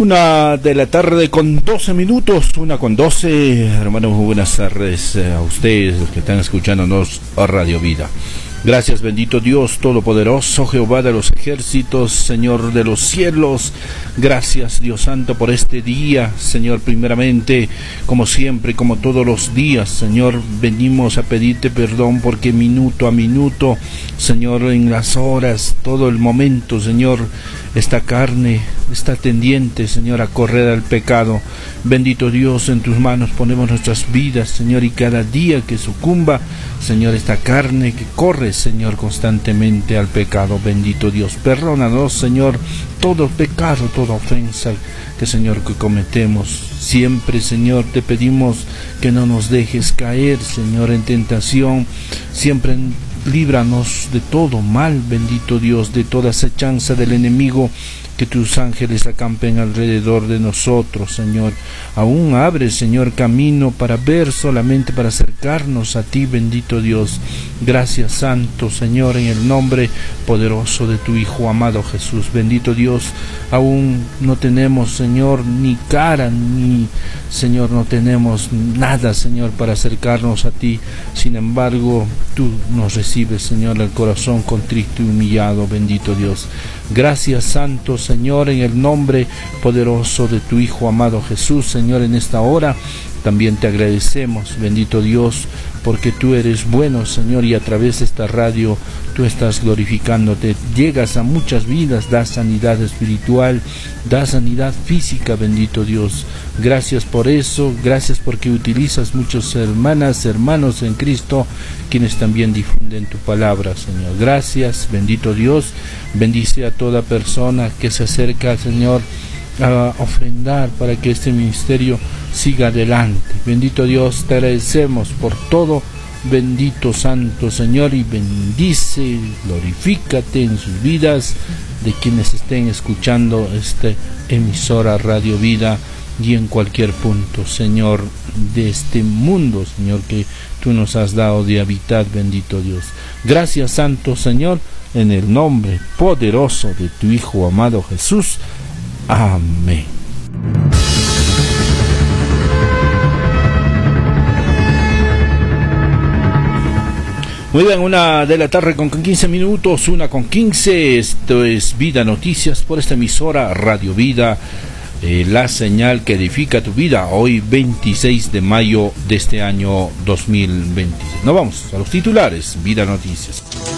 1:12 con 12 minutos, 1:12. Hermanos, muy buenas tardes a ustedes los que están escuchándonos a Radio Vida. Gracias, bendito Dios Todopoderoso, Jehová de los ejércitos, Señor de los cielos. Gracias, Dios Santo, por este día, Señor. Primeramente, como siempre, como todos los días, Señor, venimos a pedirte perdón porque minuto a minuto, Señor, en las horas, todo el momento, Señor, esta carne está tendiente, Señor, a correr al pecado. Bendito Dios, en tus manos ponemos nuestras vidas, Señor, y cada día que sucumba, Señor, esta carne que corre, Señor, constantemente al pecado. Bendito Dios, perdónanos, Señor, todo pecado, toda ofensa que, Señor, que cometemos. Siempre, Señor, te pedimos que no nos dejes caer, Señor, en tentación. Siempre líbranos de todo mal, bendito Dios, de toda acechanza del enemigo. Que tus ángeles acampen alrededor de nosotros, Señor. Aún abre, Señor, camino para ver, solamente para acercarnos a ti, bendito Dios. Gracias, Santo, Señor, en el nombre poderoso de tu Hijo amado Jesús. Bendito Dios, aún no tenemos, Señor, ni cara, ni, Señor, no tenemos nada, Señor, para acercarnos a ti. Sin embargo, tú nos recibes, Señor, el corazón contrito y humillado, bendito Dios. Gracias, Santo Señor, en el nombre poderoso de tu Hijo amado Jesús. Señor, en esta hora también te agradecemos, bendito Dios, porque tú eres bueno, Señor, y a través de esta radio tú estás glorificándote. Llegas a muchas vidas, das sanidad espiritual, das sanidad física, bendito Dios. Gracias por eso, gracias porque utilizas muchas hermanas, hermanos en Cristo, quienes también difunden tu palabra, Señor. Gracias, bendito Dios. Bendice a toda persona que se acerca, Señor, a ofrendar para que este ministerio siga adelante. Bendito Dios, te agradecemos por todo, bendito Santo Señor, y bendice, glorifícate en sus vidas de quienes estén escuchando esta emisora Radio Vida y en cualquier punto, Señor, de este mundo, Señor, que tú nos has dado de habitar, bendito Dios. Gracias, Santo Señor, en el nombre poderoso de tu Hijo amado Jesús. Amén. Muy bien, 1:15 con 15 minutos, 1:15. Esto es Vida Noticias por esta emisora Radio Vida, la señal que edifica tu vida. Hoy 26 de mayo de este año 2026. Nos vamos a los titulares. Vida Noticias.